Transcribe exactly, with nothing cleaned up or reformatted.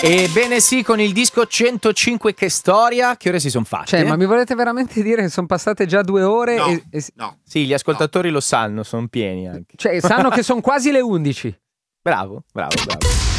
Ebbene sì, con il disco centocinque Che storia, che ore si sono fatte? Cioè, ma mi volete veramente dire che sono passate già due ore? No, e, e... no. Sì, gli ascoltatori no. lo sanno, sono pieni anche. Cioè, sanno che sono quasi le undici. Bravo, bravo, bravo.